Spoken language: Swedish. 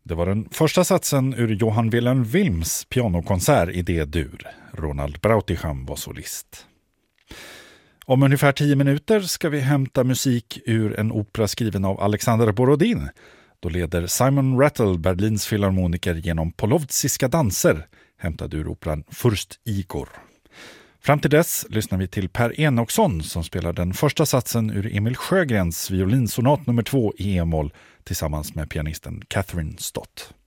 Det var den första satsen ur Johann Wilhelm Wilms pianokonsert i D-dur. Ronald Brautigam var solist. Om ungefär 10 minuter ska vi hämta musik ur en opera skriven av Alexander Borodin. Då leder Simon Rattle Berlins filharmoniker genom polovtsiska danser, hämtad ur operan Furst Igor. Fram till dess lyssnar vi till Per Enoksson som spelar den första satsen ur Emil Sjögrens violinsonat nummer 2 i e-moll tillsammans med pianisten Catherine Stott.